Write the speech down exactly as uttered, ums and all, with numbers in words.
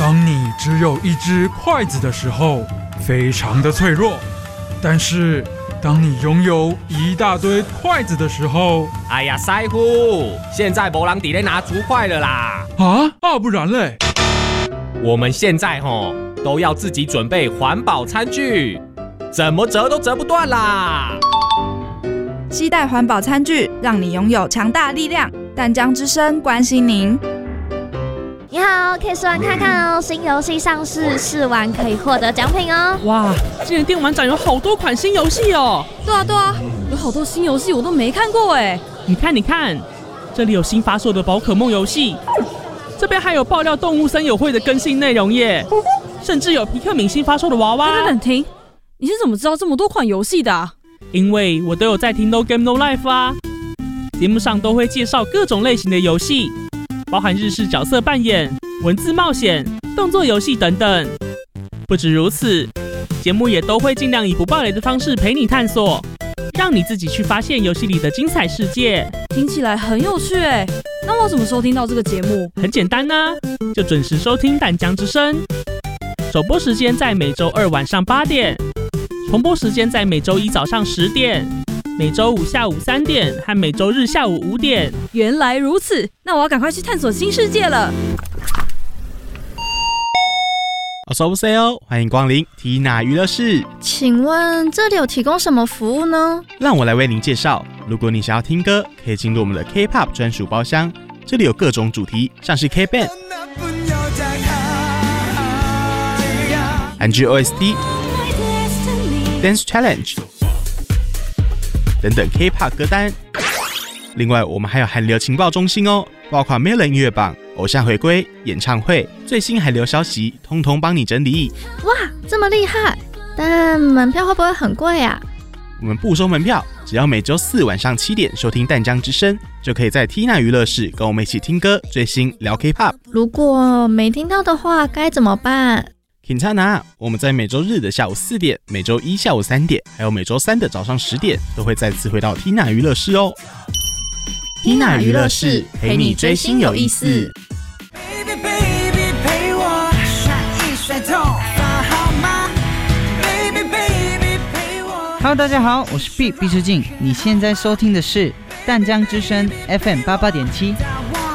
当你只有一只筷子的时候，非常的脆弱；但是当你拥有一大堆筷子的时候， 哎呀，师傅，现在没人在咧拿竹筷了啦！ 啊啊，不然嘞？ 我们现在吼都要自己准备环保餐具，怎么折都折不断啦！ 携带环保餐具，让你拥有强大力量。淡江之声关心您。 你好，可以试玩看看哦，新游戏上市，试玩可以获得奖品哦。 哇，今年电玩展有好多款新游戏哦。 对啊对啊，有好多新游戏我都没看过哎。 你看你看，这里有新发售的宝可梦游戏，这边还有爆料动物森友会的更新内容耶，甚至有皮克敏新发售的娃娃。 等等停，你是怎么知道这么多款游戏的啊？ 因为我都有在听 No Game No Life 啊，节目上都会介绍各种类型的游戏，包含日式角色扮演、文字冒险、动作游戏等等。不止如此，节目也都会尽量以不爆雷的方式陪你探索，让你自己去发现游戏里的精彩世界。 听起来很有趣哎，那我怎么收听到这个节目？ 很简单啊，就准时收听淡江之声。首播时间在每周二晚上八点，重播时间在每周一早上十点，每周五下午三点和每周日下午五点。 原来如此，那我要赶快去探索新世界了。 어서 오세요，欢迎光临缇娜娱乐室。 请问这里有提供什么服务呢？ 让我来为您介绍。如果你想要听歌，可以进入我们的 K-pop 专属包厢，这里有各种主题，像是 K-band、韩剧 O S T、Dance Challenge 等等 K-pop 歌单。另外，我们还有韩流情报中心哦，包括 Melon 音乐榜、偶像回归、演唱会、最新韩流消息，通通帮你整理。 哇，这么厉害！但门票会不会很贵啊？ 我们不收门票，只要每周四晚上七点收听淡江之声，就可以在缇娜娱乐室跟我们一起听歌、追星、聊 K-pop。 如果没听到的话，该怎么办 ？Quintana， 我们在每周日的下午四点、每周一下午三点，还有每周三的早上十点，都会再次回到缇娜娱乐室哦。缇娜娱乐室陪你追星有意思。 Baby baby 陪我甩一甩头发好吗 ？Baby baby 陪我。 Hello， 大家好，我是 B 毕志敬，你现在收听的是淡江之声 F M 八八点七。